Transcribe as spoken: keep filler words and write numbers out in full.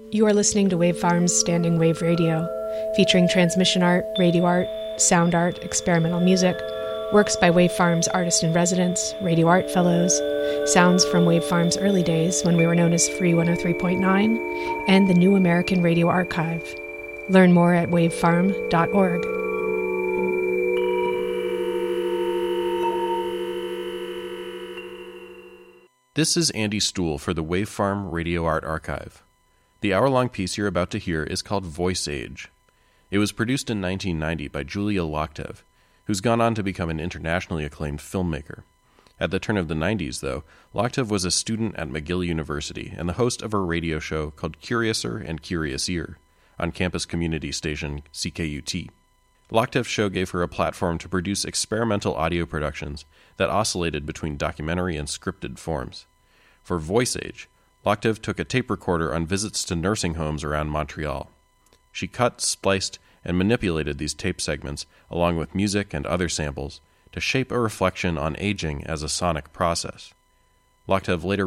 You are listening to Wave Farm's Standing Wave Radio, featuring transmission art, radio art, sound art, experimental music, works by Wave Farm's artist-in-residence, radio art fellows, sounds from Wave Farm's early days when we were known as Free one oh three point nine, and the New American Radio Archive. Learn more at wave farm dot org. This is Andy Stuhl for the Wave Farm Radio Art Archive. The hour-long piece you're about to hear is called Voice Age. It was produced in nineteen ninety by Julia Loktev, who's gone on to become an internationally acclaimed filmmaker. At the turn of the nineties, though, Loktev was a student at McGill University and the host of a radio show called Curiouser and Curiousier on campus community station C K U T. Loktev's show gave her a platform to produce experimental audio productions that oscillated between documentary and scripted forms. For Voice Age, Loktev took a tape recorder on visits to nursing homes around Montreal. She cut, spliced, and manipulated these tape segments, along with music and other samples, to shape a reflection on aging as a sonic process. Loktev later